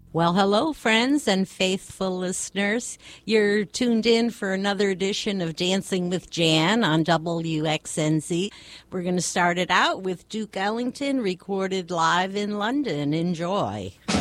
Well, hello, friends and faithful listeners. You're tuned in for another edition of Dancing with Jan on WXNZ. We're going to start it out with Duke Ellington, recorded live in London. Enjoy.